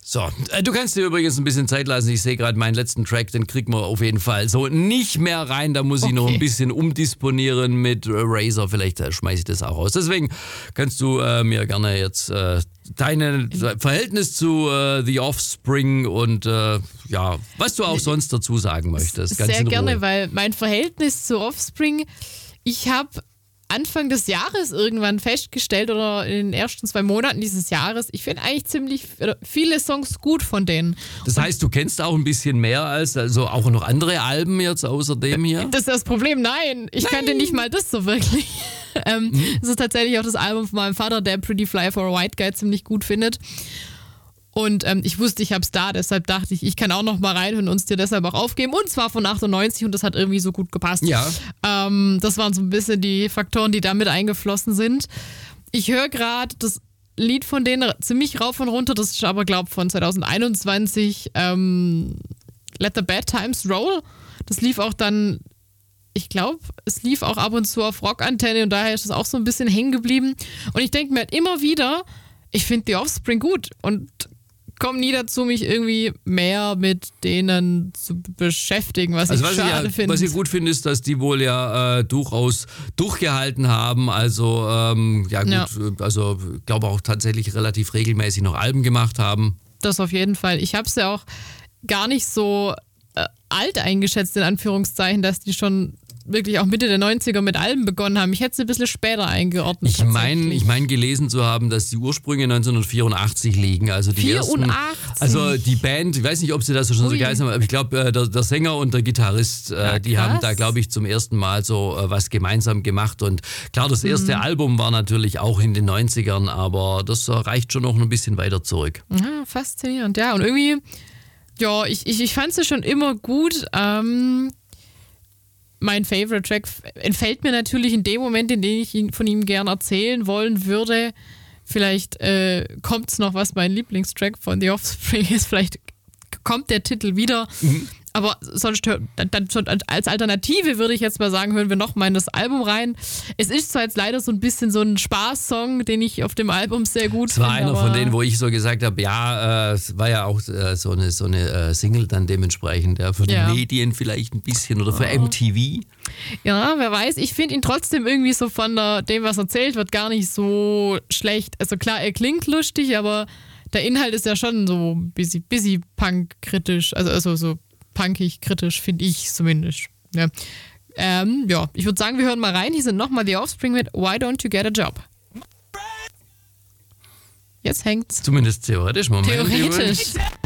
So, du kannst dir übrigens ein bisschen Zeit lassen. Ich sehe gerade meinen letzten Track, den kriegen wir auf jeden Fall so nicht mehr rein. Da muss ich noch ein bisschen umdisponieren mit Razer. Vielleicht schmeiße ich das auch raus. Deswegen kannst du mir gerne jetzt dein Verhältnis zu The Offspring und was du auch sonst dazu sagen möchtest. Ganz sehr gerne, weil mein Verhältnis zu Offspring, ich habe Anfang des Jahres irgendwann festgestellt oder in den ersten 2 Monaten dieses Jahres, ich finde eigentlich ziemlich viele Songs gut von denen. Das heißt, du kennst auch ein bisschen mehr als, also auch noch andere Alben jetzt außer dem hier? Das ist das Problem, nein. Ich kannte nicht mal das so wirklich. Das ist tatsächlich auch das Album von meinem Vater, der Pretty Fly for a White Guy ziemlich gut findet. Und ich wusste, ich hab's da, deshalb dachte ich, ich kann auch noch mal reinhören und es dir deshalb auch aufgeben. Und zwar von 98 und das hat irgendwie so gut gepasst. Ja. Das waren so ein bisschen die Faktoren, die da mit eingeflossen sind. Ich höre gerade das Lied von denen ziemlich rauf und runter, das ist aber, glaube ich, von 2021, Let the Bad Times Roll. Das lief auch dann, ich glaube, es lief auch ab und zu auf Rockantenne und daher ist das auch so ein bisschen hängen geblieben. Und ich denke mir halt immer wieder, ich finde die Offspring gut und komme nie dazu, mich irgendwie mehr mit denen zu beschäftigen, was ich schade finde. Was ich gut finde, ist, dass die wohl ja durchaus durchgehalten haben. Also, also ich glaube auch tatsächlich relativ regelmäßig noch Alben gemacht haben. Das auf jeden Fall. Ich habe es ja auch gar nicht so alt eingeschätzt, in Anführungszeichen, dass die schon wirklich auch Mitte der 90er mit Alben begonnen haben. Ich hätte sie ein bisschen später eingeordnet. Ich meine gelesen zu haben, dass die Ursprünge 1984 liegen. Also die 84? Also die Band, ich weiß nicht, ob sie das schon so geheißen haben, aber ich glaube, der Sänger und der Gitarrist, die haben da, glaube ich, zum ersten Mal so was gemeinsam gemacht. Und klar, das erste Album war natürlich auch in den 90ern, aber das reicht schon noch ein bisschen weiter zurück. Ja, faszinierend, ja. Und irgendwie, ja, ich fand sie schon immer gut. Mein Favorite Track entfällt mir natürlich in dem Moment, in dem ich von ihm gern erzählen wollen würde. Vielleicht kommt es noch, was mein Lieblingstrack von The Offspring ist. Vielleicht kommt der Titel wieder. Aber sonst als Alternative würde ich jetzt mal sagen, hören wir noch mal in das Album rein. Es ist zwar jetzt leider so ein bisschen so ein Spaßsong, den ich auf dem Album sehr gut finde. Es war einer von denen, wo ich so gesagt habe, es war ja auch so eine Single dann dementsprechend, für die Medien vielleicht ein bisschen oder für MTV. Ja, wer weiß. Ich finde ihn trotzdem irgendwie so von dem, was erzählt wird, gar nicht so schlecht. Also klar, er klingt lustig, aber der Inhalt ist ja schon so busy punk-kritisch, also so punkig, kritisch, finde ich zumindest. Ja. Ich würde sagen, wir hören mal rein. Hier sind nochmal The Offspring mit Why Don't You Get a Job? Jetzt hängt's. Zumindest theoretisch. Moment. Theoretisch.